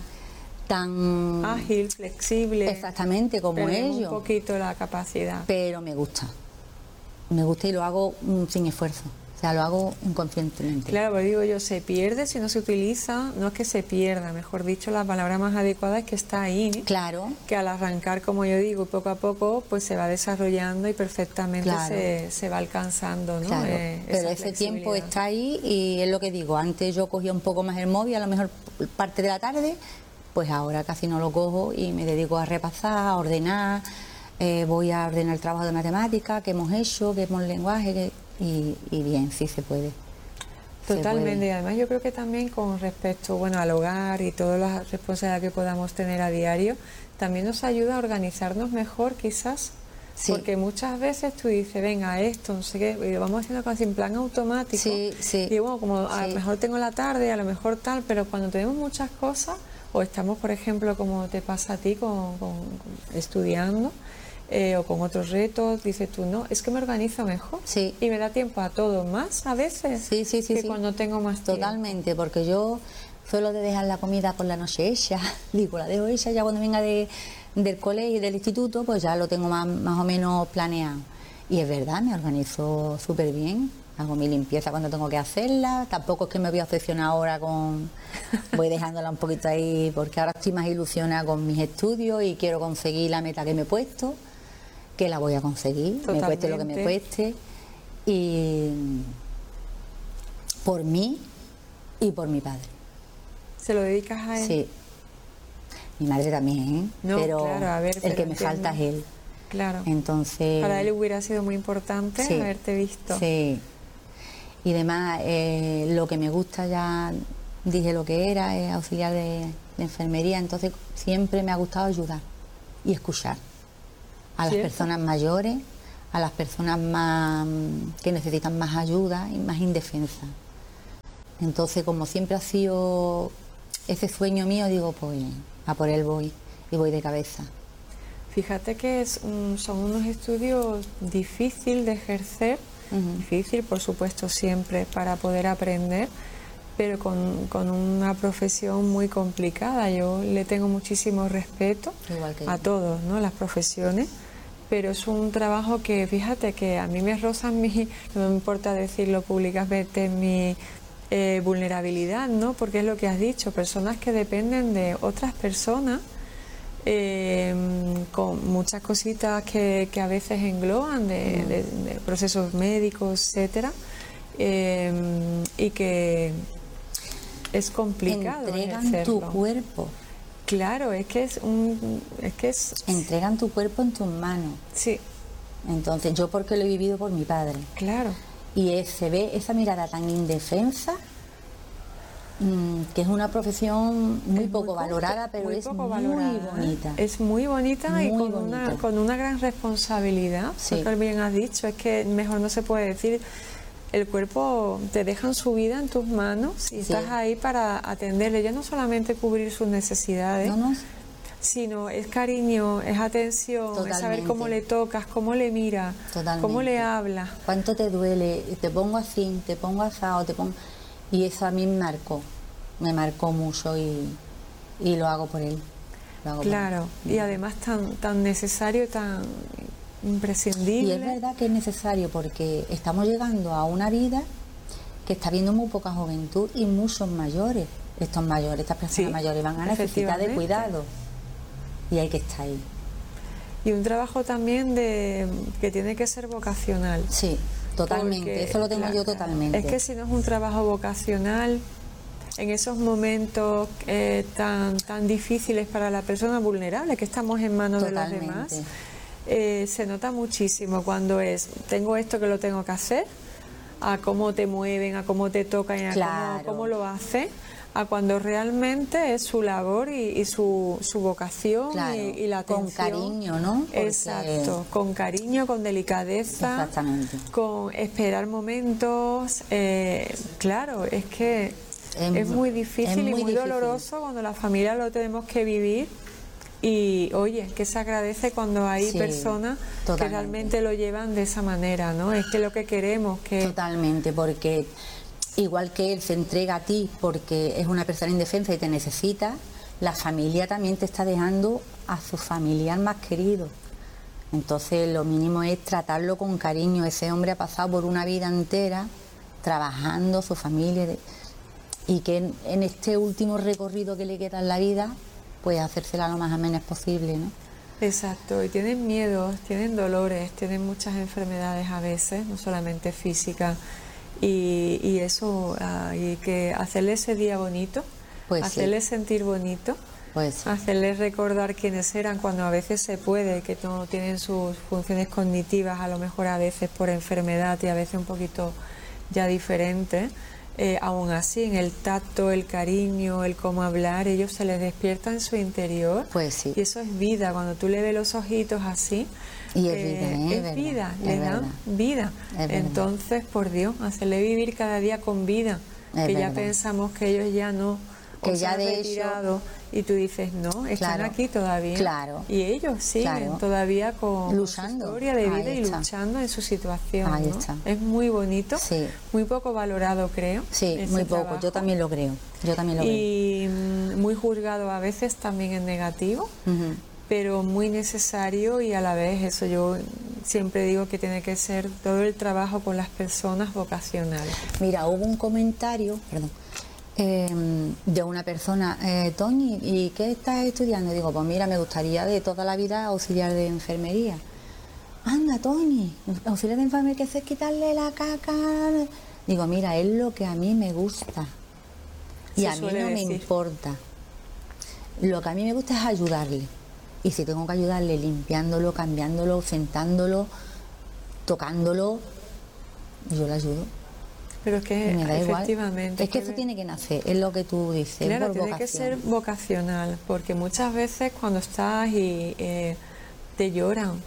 tan Ágil, flexible. exactamente como Perdemos ellos. un poquito la capacidad. Pero me gusta. Me gusta y lo hago mm, sin esfuerzo. O sea, lo hago inconscientemente. Claro, pero digo yo, se pierde si no se utiliza, no es que se pierda, mejor dicho, la palabra más adecuada es que está ahí, ¿eh? Claro. Que al arrancar, como yo digo, poco a poco, pues se va desarrollando y perfectamente Claro. se, se va alcanzando, ¿no? Claro, Eh, pero esa ese tiempo flexibilidad. está ahí y es lo que digo, antes yo cogía un poco más el móvil, a lo mejor parte de la tarde, pues ahora casi no lo cojo y me dedico a repasar, a ordenar, eh, voy a ordenar el trabajo de matemática, que hemos hecho, que hemos lenguaje, que- y, y bien, sí se puede. Se Totalmente, y puede. además yo creo que también con respecto, bueno, al hogar y todas las responsabilidades que podamos tener a diario, también nos ayuda a organizarnos mejor quizás, Sí. porque muchas veces tú dices, venga, esto, no sé qué, y lo vamos haciendo casi en plan automático, Sí, sí. y bueno, como a Sí. lo mejor tengo la tarde, a lo mejor tal, pero cuando tenemos muchas cosas, o estamos, por ejemplo, como te pasa a ti, con, con- con- estudiando, eh, o con otros retos, dices tú, no, es que me organizo mejor, Sí. y me da tiempo a todo más a veces, Sí, sí, sí, que sí. cuando tengo más tiempo. Totalmente, porque yo suelo de dejar la comida por la noche hecha, digo, la dejo hecha ya cuando venga de, del colegio y del instituto, pues ya lo tengo más, más o menos planeado. Y es verdad, me organizo súper bien, hago mi limpieza cuando tengo que hacerla, tampoco es que me voy a obsesionar ahora con... Voy dejándola un poquito ahí, porque ahora estoy más ilusionada con mis estudios y quiero conseguir la meta que me he puesto, que la voy a conseguir, me cueste lo que me Totalmente. cueste, y por mí y por mi padre. ¿Se lo dedicas a él? Sí. Mi madre también, ¿eh? No, pero claro, a ver, el pero que me entiendo. falta es él. Claro. Entonces... Para él hubiera sido muy importante Sí, haberte visto. Sí. Y además, eh, lo que me gusta, ya dije lo que era, es auxiliar de, de enfermería, entonces siempre me ha gustado ayudar y escuchar a las ¿Cierto? personas mayores, a las personas más que necesitan más ayuda y más indefensas. Entonces, como siempre ha sido ese sueño mío, digo, pues a por él voy y voy de cabeza. Fíjate que es un- son unos estudios difícil de ejercer, Ujú. difícil por supuesto siempre para poder aprender, pero con, con una profesión muy complicada. Yo le tengo muchísimo respeto Igual que a yo. todos, ¿no? Las profesiones, pero es un trabajo que, fíjate, que a mí me roza mi, no me importa decirlo públicamente, mi eh, vulnerabilidad, ¿no? Porque es lo que has dicho, personas que dependen de otras personas, eh, con muchas cositas que, que a veces engloban de, de- de procesos médicos, etcétera, eh, y que es complicado Entregan tu ejercerlo. cuerpo, Claro, es que es un, es que es, entregan tu cuerpo en tus manos. sí, Entonces, yo porque lo he vivido por mi padre. claro. y es, se ve esa mirada tan indefensa, mmm, que es una profesión muy es poco muy valorada, pero muy es poco muy valorada, bonita. Es muy bonita muy y con bonita. una, con una gran responsabilidad, sí. porque bien has dicho, es que mejor no se puede decir. El cuerpo te deja su vida en tus manos y sí. estás ahí para atenderle, ya no solamente cubrir sus necesidades, no, no. sino es cariño, es atención, Totalmente. Es saber cómo le tocas, cómo le miras, cómo le hablas. ¿Cuánto te duele? Te pongo así, te pongo asado, te pongo... Y eso a mí me marcó, me marcó mucho y, y lo hago por él. Lo hago claro, por él. Y además tan, tan necesario, tan... imprescindible. Y es verdad que es necesario porque estamos llegando a una vida que está viendo muy poca juventud y muchos mayores. Estos mayores, estas personas sí, mayores van a necesitar de cuidado y hay que estar ahí. Y un trabajo también de que tiene que ser vocacional. Sí, totalmente, porque, eso lo tengo claro, yo totalmente. Es que si no es un trabajo vocacional, en esos momentos eh, tan, tan difíciles para la persona vulnerable, que estamos en manos totalmente. De los demás, Eh, se nota muchísimo cuando es tengo esto que lo tengo que hacer, a cómo te mueven, a cómo te tocan, a claro. cómo, cómo lo hace, a cuando realmente es su labor y, y su, su vocación claro. y, y la atención. Con cariño, ¿no? Porque... Exacto, con cariño, con delicadeza, exactamente. Con esperar momentos, eh, claro, es que es, es muy difícil es muy y muy difícil. Doloroso cuando la familia lo tenemos que vivir. Y oye, que se agradece cuando hay sí, personas totalmente. Que realmente lo llevan de esa manera, ¿no? Es que lo que queremos que... Totalmente, porque igual que él se entrega a ti porque es una persona indefensa y te necesita, la familia también te está dejando a su familiar más querido. Entonces lo mínimo es tratarlo con cariño. Ese hombre ha pasado por una vida entera trabajando, su familia, y que en, en este último recorrido que le queda en la vida, pues hacérsela lo más amena posible, ¿no? Exacto, y tienen miedos, tienen dolores, tienen muchas enfermedades a veces, no solamente físicas, y, y eso, uh, y que hacerle ese día bonito, pues hacerle sí. sentir bonito, pues sí. hacerles recordar quiénes eran cuando a veces se puede, que no tienen sus funciones cognitivas, a lo mejor a veces por enfermedad y a veces un poquito ya diferentes. Eh, aún así, en el tacto, el cariño, el cómo hablar, ellos se les despierta en su interior. Pues sí. Y eso es vida. Cuando tú le ves los ojitos así, y es eh, vida, ¿eh? es, es verdad, vida, es le verdad. dan vida. Es Entonces, por Dios, hacerle vivir cada día con vida. Es que verdad. Ya pensamos que ellos ya no que o ya se han de retirado. Eso... Y tú dices, no, están claro, aquí todavía. Claro. Y ellos siguen claro. todavía con luchando. Su historia de vida Ahí y está. luchando en su situación. Ahí ¿no? está. Es muy bonito, sí. muy poco valorado, creo. Sí, muy poco. Trabajo. Yo también lo creo. Yo también lo y creo. muy juzgado a veces también en negativo, uh-huh. pero muy necesario y a la vez eso yo siempre digo que tiene que ser todo el trabajo con las personas vocacionales. Mira, hubo un comentario, perdón. Eh, de una persona, eh, Toñi, ¿y qué estás estudiando? Digo, pues mira, me gustaría de toda la vida auxiliar de enfermería. Anda, Toñi, auxiliar de enfermería, que es quitarle la caca. Digo, mira, es lo que a mí me gusta y Se a mí no decir. me importa. Lo que a mí me gusta es ayudarle, y si tengo que ayudarle limpiándolo, cambiándolo, sentándolo, tocándolo, yo le ayudo. Pero es que me da efectivamente... Igual. Es que eso tiene que nacer, es lo que tú dices. Claro, por tiene vocación. que ser vocacional, porque muchas veces cuando estás y eh, te lloran,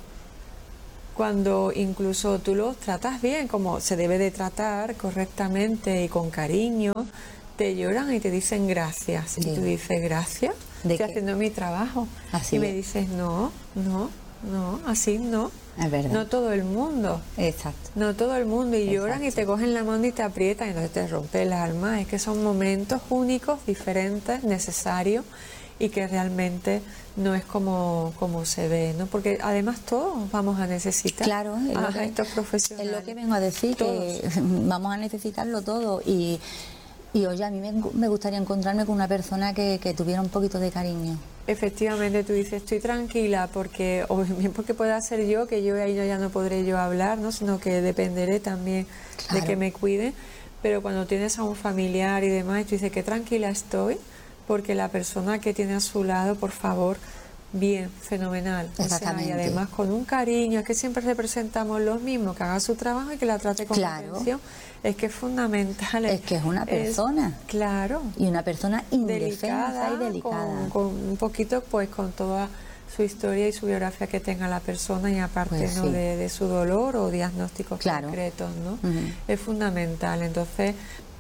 cuando incluso tú los tratas bien, como se debe de tratar correctamente y con cariño, te lloran y te dicen gracias. Sí. Y tú dices, gracias, ¿De estoy qué? haciendo mi trabajo. Así y es. me dices, no, no, no, así no. Es verdad. No todo el mundo. Exacto. No todo el mundo. Y Exacto. lloran y te cogen la mano y te aprietan y entonces te rompe el alma. Es que son momentos únicos, diferentes, necesarios y que realmente no es como, como se ve, ¿no? Porque además todos vamos a necesitar claro, es a, lo que, a estos profesionales. Es lo que vengo a decir, todos. Que vamos a necesitarlo todo. Y, y oye, a mí me, me gustaría encontrarme con una persona que, que tuviera un poquito de cariño. Efectivamente, tú dices, estoy tranquila, porque o bien porque pueda ser yo, que yo ahí ya no podré yo hablar, ¿no? Sino que dependeré también claro. de que me cuide. Pero cuando tienes a un familiar y demás, tú dices, qué tranquila estoy, porque la persona que tiene a su lado, por favor, bien, fenomenal. Exactamente. O sea, y además con un cariño, es que siempre representamos los mismos, que haga su trabajo y que la trate con Claro. atención. Es que es fundamental. Es que es una persona. Es, claro. Y una persona indefensa Delicada, y delicada. Con, con un poquito, pues con toda su historia y su biografía que tenga la persona y aparte Pues ¿no? sí. de, de su dolor o diagnósticos Claro. concretos, ¿no? Ujú. Es fundamental. Entonces,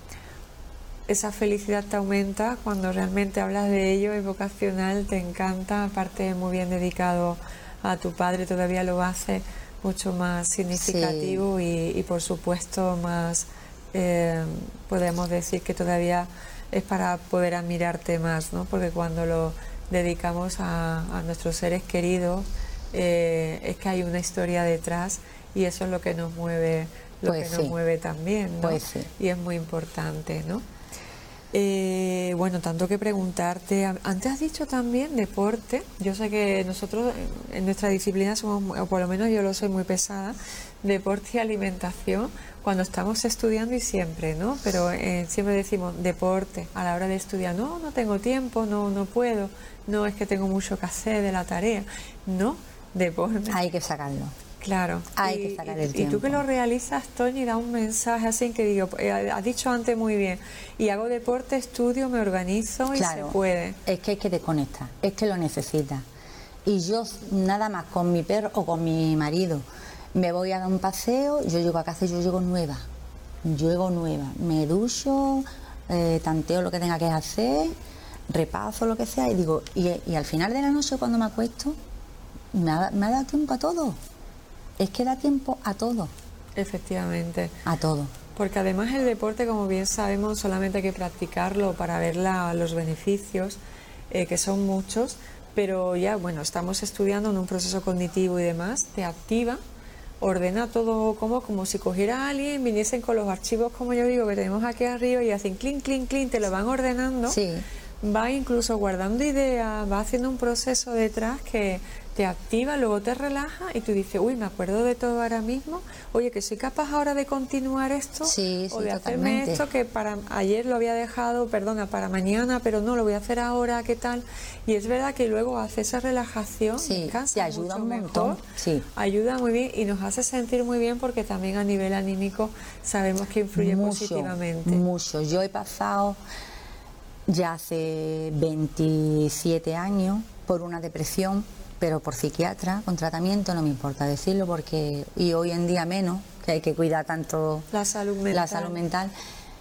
esa felicidad te aumenta cuando realmente hablas de ello, es vocacional, te encanta, aparte muy bien dedicado a tu padre, todavía lo hace mucho más significativo Sí. y, y por supuesto más, eh, podemos decir que todavía es para poder admirarte más, ¿no? Porque cuando lo dedicamos a, a nuestros seres queridos, eh, es que hay una historia detrás y eso es lo que nos mueve, lo Pues que nos sí. mueve también, ¿no? Pues sí. Y es muy importante, ¿no? Eh, bueno, tanto que preguntarte. Antes has dicho también deporte. Yo sé que nosotros en- en nuestra disciplina somos, muy- o por lo menos yo lo soy muy pesada, deporte y alimentación cuando estamos estudiando y siempre, ¿no? Pero eh, siempre decimos deporte a la hora de estudiar. No, no tengo tiempo, no, no puedo. No, es que tengo mucho que hacer de la tarea. No, deporte. Hay que sacarlo. Claro. Hay y, que sacar y- el y tiempo. tú que lo realizas, Toñi, da un mensaje así que digo, eh, has dicho antes muy bien, y hago deporte, estudio, me organizo y Claro, se puede. es que hay que desconectar, es que lo necesita. Y yo nada más con mi perro o con mi marido me voy a dar un paseo, yo llego a casa y yo llego nueva, llego nueva, me ducho, eh, tanteo lo que tenga que hacer, repaso lo que sea y digo, y, y al final de la noche cuando me acuesto, me ha, me ha dado tiempo a todo. Es que da tiempo a todo, Efectivamente. a todo. Porque además el deporte, como bien sabemos, solamente hay que practicarlo para ver la- los beneficios, eh, que son muchos, pero ya, bueno, estamos estudiando en un proceso cognitivo y demás, te activa, ordena todo como, como si cogiera a alguien, viniesen con los archivos, como yo digo, que tenemos aquí arriba y hacen clink, clink, clink, te lo van ordenando. Sí. Va incluso guardando ideas, va haciendo un proceso detrás que te activa, luego te relaja y tú dices, uy, me acuerdo de todo ahora mismo, oye, que soy capaz ahora de continuar esto Sí, o sí, de hacerme totalmente. esto que para ayer lo había dejado, perdona, para mañana, pero no, lo voy a hacer ahora, ¿qué tal? Y es verdad que luego hace esa relajación, Sí, descansa te ayuda mucho un montón, mejor, sí. ayuda muy bien y nos hace sentir muy bien porque también a nivel anímico sabemos que influye Mucho, positivamente. mucho. Yo he pasado ya hace veintisiete años por una depresión, pero por psiquiatra, con tratamiento, no me importa decirlo porque, y hoy en día menos, que hay que cuidar tanto La salud mental. la salud mental.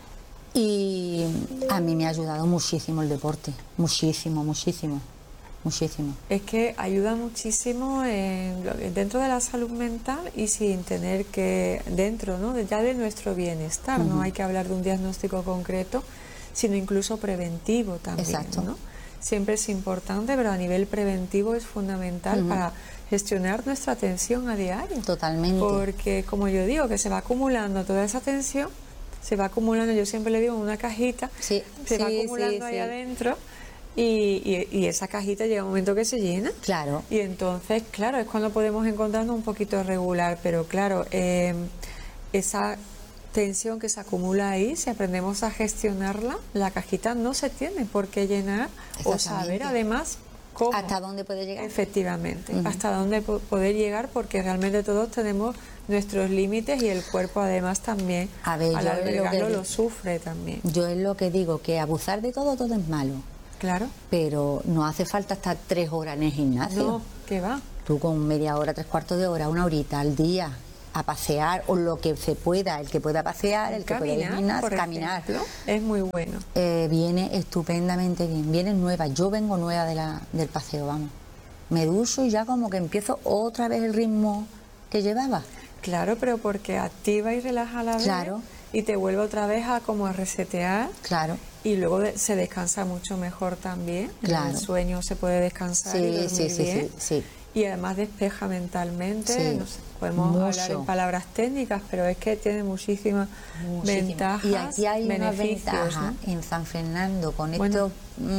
Y a mí me ha ayudado muchísimo el deporte, muchísimo, muchísimo, muchísimo. Es que ayuda muchísimo en lo- dentro de la salud mental y sin tener que, dentro, ¿no? de- ya de nuestro bienestar, no hay que hablar de un diagnóstico concreto, sino incluso preventivo también, Exacto. ¿no? Siempre es importante, pero a nivel preventivo es fundamental para gestionar nuestra tensión a diario. Totalmente. Porque, como yo digo, que se va acumulando toda esa tensión, se va acumulando, yo siempre le digo, en una cajita, Sí, se va sí, acumulando sí, ahí sí. adentro y, y- y esa cajita llega un momento que se llena. Claro. Y entonces, claro, es cuando podemos encontrarnos un poquito regular, pero claro, eh, esa tensión que se acumula ahí, si aprendemos a gestionarla, la cajita no se tiene por qué llenar o saber Exactamente. además cómo. ¿Hasta dónde puede llegar? Efectivamente, Ujú. hasta dónde po- poder llegar, porque realmente todos tenemos nuestros límites y el cuerpo además también A ver, al yo es lo que albergarlo digo. lo sufre también. Yo es lo que digo, que abusar de todo, todo es malo. Claro, Pero no hace falta estar tres horas en el gimnasio. no, que va. Tú con media hora, tres cuartos de hora, una horita al día a pasear o lo que se pueda, el que pueda pasear, el que pueda ir al gimnasio, por caminar, ejemplo, es muy bueno. eh, viene estupendamente bien, viene nueva. Yo vengo nueva de la, del paseo, vamos. Me ducho y ya como que empiezo otra vez el ritmo que llevaba. Claro, pero porque activa y relaja a la vez Claro. y te vuelve otra vez a como a resetear Claro. y luego de- se descansa mucho mejor también. En Claro. el sueño se puede descansar y Sí, dormir sí, sí, bien. sí, sí. Y además despeja mentalmente, Sí, no sé, podemos mucho. hablar en palabras técnicas, pero es que tiene muchísimas Muchísimo. ventajas, Y aquí hay una beneficios, ventaja ¿no? en San Fernando con Bueno. esto,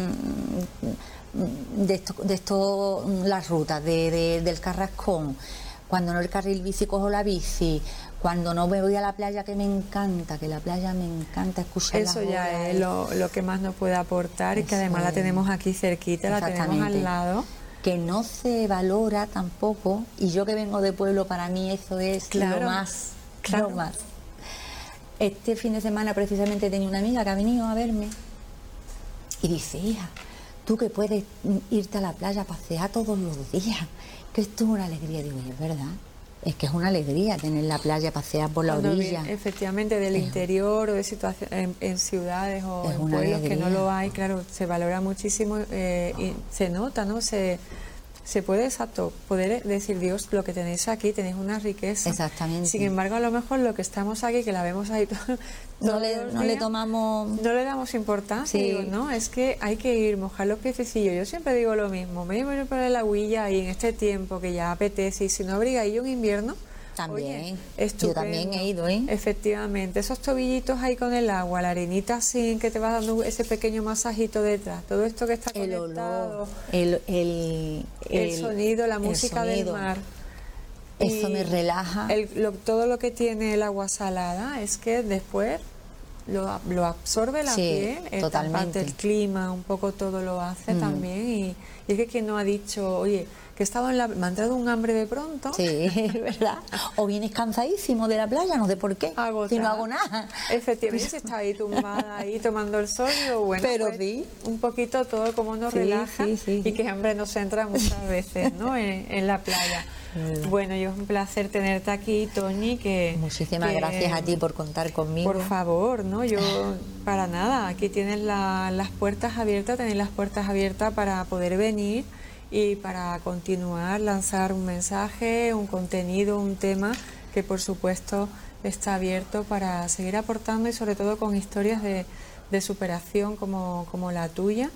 mm, de esto, de esto, mm, las rutas de, de- del Carrascón, cuando no el carril bici cojo la bici, cuando no me voy a la playa que me encanta, que la playa me encanta escuchar Eso las ya olas. es lo, lo que más nos puede aportar y que Eso además la es. tenemos aquí cerquita, la tenemos al Exactamente. lado. que no se valora tampoco, y yo que vengo de pueblo, para mí eso es Claro, lo más, claro. lo más. Este fin de semana precisamente tenía una amiga que ha venido a verme y dice, hija, tú que puedes irte a la playa a pasear todos los días, que esto es una alegría. Digo, y es verdad, es que es una alegría tener la playa, pasear por la Cuando orilla. vi- efectivamente, del Es- interior o de situaciones en, en ciudades o Es en una pueblos que no alegría. lo hay, claro, se valora muchísimo eh, y se nota, ¿no? Se, se puede, exacto, poder decir, Dios, lo que tenéis aquí, tenéis una riqueza. Exactamente. Sin embargo, a lo mejor lo que estamos aquí, que la vemos ahí todo, No todos le, los no le días, tomamos... no le damos importancia. Sí. Digo, no, es que hay que ir, mojar los piececillos. Yo siempre digo lo mismo, me voy a ir por el agüilla y en este tiempo que ya apetece, y si no abriga y un invierno, También. oye, Yo también he ido, ¿eh? Efectivamente, esos tobillitos ahí con el agua, la arenita así, que te vas dando ese pequeño masajito detrás, todo esto que está El conectado, olor, el, el, el, sonido, la el música del sonido. mar. Eso Y me relaja. el- lo- todo lo que tiene el agua salada es que después lo, lo absorbe la Sí, piel, esta totalmente. parte del clima, un poco todo lo hace Mm. también. Y, y es que quien no ha dicho, oye, que he estado en la, me ha entrado un hambre de pronto. Sí, es verdad. O vienes cansadísimo de la playa, no sé por qué. Agotada. Si no hago nada. Efectivamente, si está ahí tumbada, ahí tomando el sol, digo, bueno, Pero pues, sí. un poquito todo como nos Sí, relaja sí, sí, y sí. que hambre nos entra muchas veces, ¿no? En, en la playa. Verdad. Bueno, yo es un placer tenerte aquí, Toñi, que... Muchísimas que, gracias a ti por contar conmigo. Por favor, ¿no? Yo, para nada, aquí tienes la- las puertas abiertas, tenéis las puertas abiertas para poder venir y para continuar, lanzar un mensaje, un contenido, un tema que por supuesto está abierto para seguir aportando y sobre todo con historias de, de superación como, como la tuya.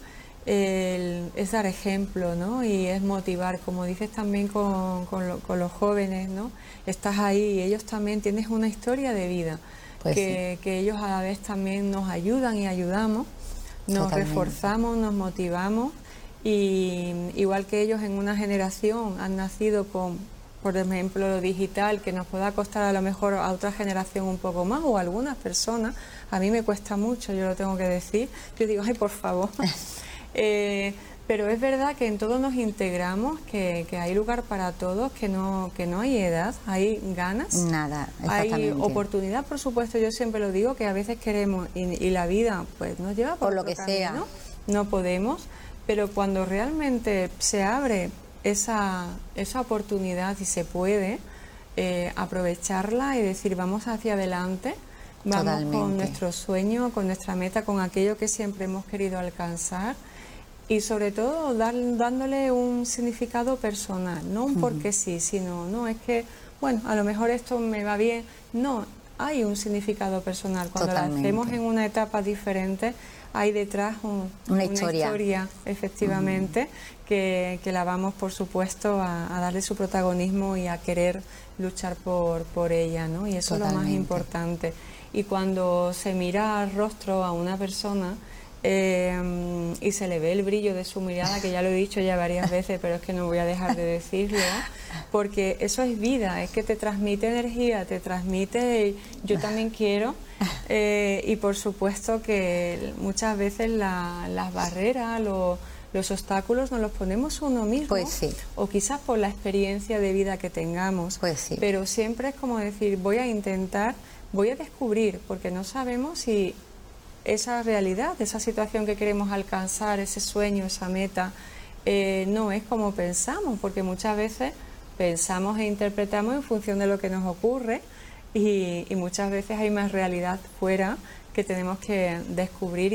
El- es dar ejemplo, ¿no? Y es motivar, como dices también con, con lo- con los jóvenes, ¿no? Estás ahí y ellos también tienes una historia de vida, Pues que, que ellos a la vez también nos ayudan y ayudamos, nos Totalmente. reforzamos, nos motivamos, y igual que ellos en una generación han nacido con, por ejemplo, lo digital, que nos pueda costar a lo mejor a otra generación un poco más, o a algunas personas, a mí me cuesta mucho, yo lo tengo que decir, yo digo, ay, por favor. Eh, pero es verdad que en todo nos integramos, que, que hay lugar para todos, que no, que no hay edad, hay ganas, Nada, hay exactamente. oportunidad, por supuesto. Yo siempre lo digo, que a veces queremos y, y la vida pues nos lleva por, Por lo otro que sea. camino, no podemos, pero cuando realmente se abre esa, esa oportunidad y se puede eh, aprovecharla y decir vamos hacia adelante, vamos Totalmente. con nuestro sueño, con nuestra meta, con aquello que siempre hemos querido alcanzar. Y sobre todo dar- dándole un significado personal, no un porque sí, sino, no, es que, bueno, a lo mejor esto me va bien. No, hay un significado personal. Cuando lo Totalmente. hacemos en una etapa diferente, hay detrás un- Una historia. efectivamente, que, que la vamos, por supuesto, a, a darle su protagonismo y a querer luchar por, por ella, ¿no? Y eso es lo más Totalmente. importante. Y cuando se mira al rostro a una persona, eh, y se le ve el brillo de su mirada, que ya lo he dicho ya varias veces, pero es que no voy a dejar de decirlo, porque eso es vida, es que te transmite energía, te transmite yo también quiero, eh, y por supuesto que muchas veces la- las barreras, lo- los obstáculos nos los ponemos uno mismo, Pues sí. o quizás por la experiencia de vida que tengamos, Pues sí. pero siempre es como decir, voy a intentar, voy a descubrir, porque no sabemos si esa realidad, esa situación que queremos alcanzar, ese sueño, esa meta, eh, no es como pensamos, porque muchas veces pensamos e interpretamos en función de lo que nos ocurre y, y muchas veces hay más realidad fuera que tenemos que descubrir